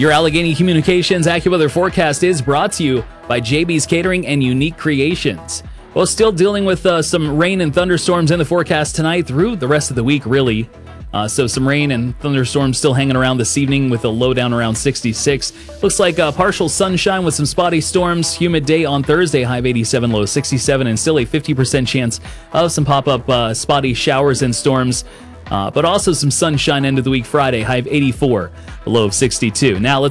Your Allegheny Communications AccuWeather forecast is brought to you by JB's Catering and Unique Creations. Well, still dealing with some rain and thunderstorms in the forecast tonight through the rest of the week, really. So some rain and thunderstorms still hanging around this evening with a low down around 66. Looks like partial sunshine with some spotty storms. Humid day on Thursday, high of 87, low 67, and still a 50% chance of some pop-up spotty showers and storms. But also some sunshine end of the week Friday, high of 84, a low of 62. Now let's